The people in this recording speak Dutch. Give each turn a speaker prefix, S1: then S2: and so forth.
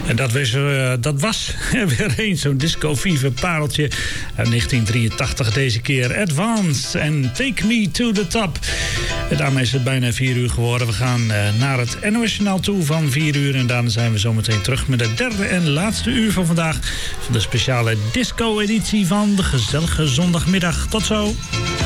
S1: En dat was weer eens zo'n disco fever pareltje uit 1983 deze keer. Advance en Take Me to the Top. En daarmee is het bijna 4 uur geworden. We gaan naar het NOS Journaal toe van 4 uur. En daarna zijn we zometeen terug met het derde en laatste uur van vandaag. Van de speciale disco-editie van de gezellige zondagmiddag. Tot zo!